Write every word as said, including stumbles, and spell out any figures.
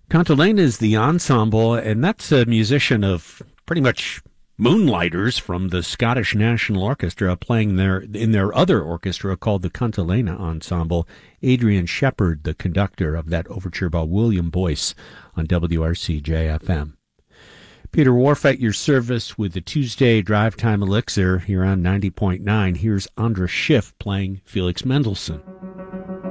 Cantilena is the ensemble, and that's a musician of pretty much moonlighters from the Scottish National Orchestra playing their in their other orchestra called the Cantilena Ensemble. Adrian Shepard, the conductor of that overture by William Boyce on W R C J F M. Peter Wharf at your service with the Tuesday Drive Time Elixir here on ninety point nine. Here's Andra Schiff playing Felix Mendelssohn.